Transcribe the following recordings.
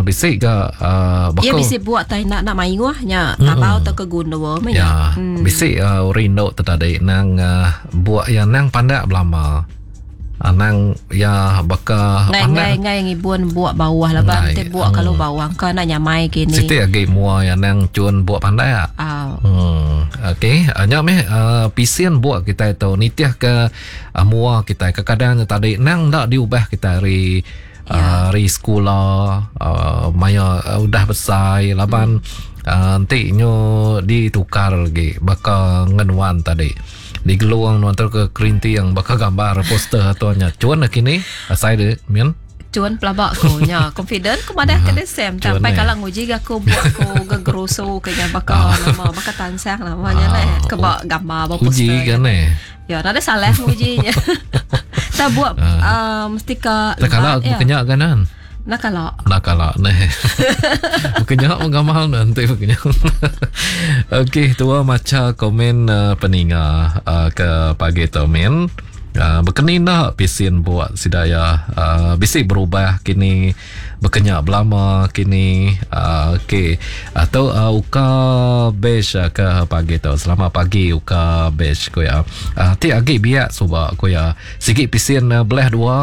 bisik ke bakal. Ya bisik buat tay nak main wah nya tabau tak ke guna me ya. Bisik rindo tadi nang buat yang nang pandai belama. Nang ya baka ngai ngibun buat bawah lah bang te buat kalau bawah kan nak nyamai kini siti agi mua yang nang cun buat pandai okey nya me pisien buat kita itu nitiah ke mua kita kadang tadi nang dak diubah kita ri sekolah maya udah besar laban nanti nyo ditukar lagi baka ngenwan tadi di geluang nonton ke kerinti yang bakal gambar poster atau nya cuan kini asai de mian cuan pelabak ko nya confident ko madah ke desem sampai kalau nguji ga ko buat ko gegeruso ke nya bakal nama bakal tansang namanya ke bak gambar ba poster uji kan ya ada salah ngujinya ta buat mesti ka kalau kenya kanan nakala nih bukannya mengamal nanti bukannya okey tua maca komen peninga ke pagi tu men berkenin dah pisin buat sidaya bisik berubah kini berkenyak belama kini okey atau uka besh ke pagi tu selamat pagi uka besh ko ya ti agi biak suba ko ya sikit pisin belah dua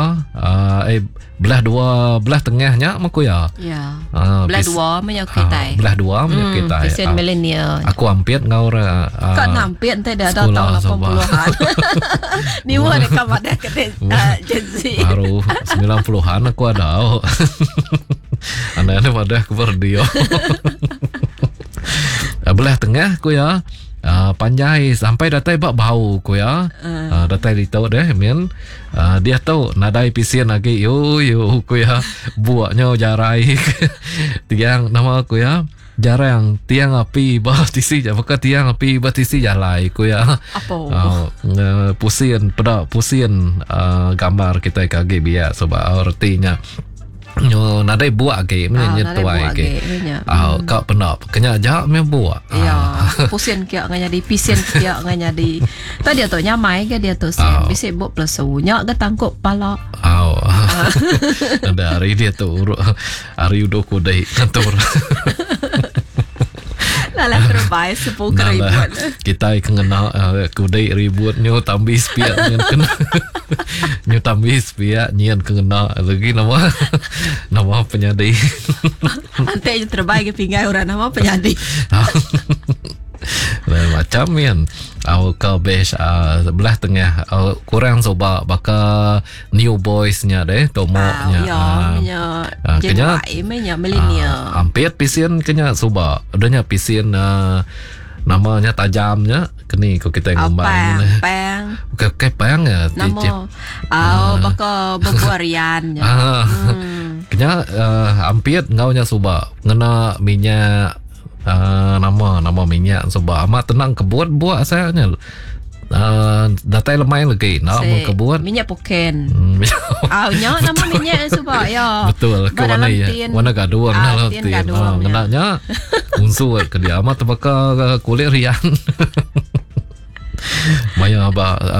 belah tengahnya mako ya belah dua menyak kita belah dua menyak kita pisin milenial aku hampir ngau kan hampir ente dah tahun 80-an ni wah dekat pada Gen Z baru 90-an aku ada aneh-aneh pada aku berdio belah tengah ku ya panjai sampai datai bak bau ku ya datai ditau deh men dia tahu nadai pisien lagi yo ku ya buatnya jarai tiang nama ku ya jarang tiang api batisi apakah tiang api batisi jalai ku ya pusien gambar kita kage biar sobat artinya nyo nadai buat ke menyen tuai ke kau pernah kenya jak me buat ya pusien kia nganya di pisien kia nganya di tadi tu nyamai ke dia tu bisik buat plesunya ke tangkuk pala ada hari dia tu hari udah kudai kantor Alah terbaik 10 ribuan. Kita kena kudai ributnya tambah spiat nyen kena. Nyu tambah spiat nyen kena lagi nama penyadi. Ante terbaik pinggai orang nama penyadi. Macam yang kau base sebelah tengah kurang soba baka new boys nya deh tomoknya kenya milenial hampir pisien kenya soba adanya pisien namanya tajamnya kini kau kita ngomong kayak pang ya nama baka bebuarian kenya hampir ngaunya soba ngena minyak nama minyak sebab amat tenang kebun buat asalnya datai lemai lagi nak kebun minyak poken nya nama minyak sebab ya betul ke warna gaduh warna ngenaknya unsur ke dia amat terbakar kulit rian maya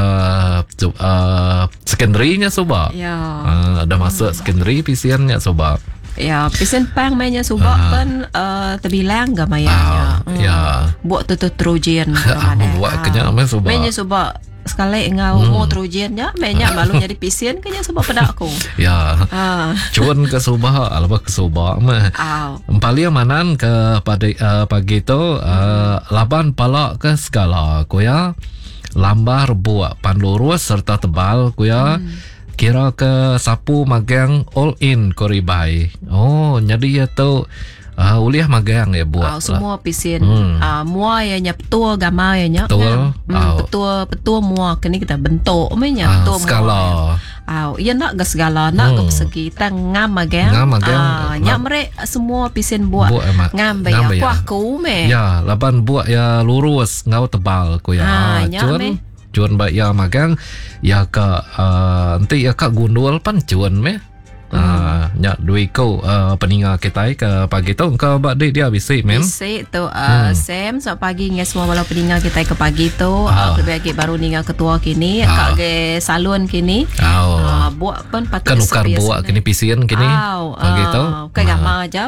secondary-nya sebab ada masuk secondary pisiannya sebab ya pisen pang mainnya subak kan terbilang gak mayanya buat tutup trojan buat kenyang main subak mainnya subak sekali ngau mau trojannya mainnya malu jadi pisen kenya subak pedakku cuan ke subak alaba ke subak mah paling manan ke pagi tu laban palak ke segala ku ya lambar buat panlurus serta tebal ku ya kira ke sapu magang all in koribai. Jadi ya tu uliah magang ya buat semua pisin mua ya nya petua gama ya nya petua mua kini kita bentuk nya petua skala iya nak ke segala nak ke persegi kita ngam magang nya merek semua pisin buat ngam ya aku me ya laban buat ya lurus ngau tebal ku ya cuan baik ya magang ya ka nanti ya kak gundul pan cuan me nya dui ko peninga kita ke pagi tu ke bak dia bisik men bisik tu Sam so pagi ngai semua malam peninga kita ke pagi tu lebih baru ninga ketua kini kak ke salon kini buat pun patut kan ukar buat kini pisian kini pagi tu ke gama aja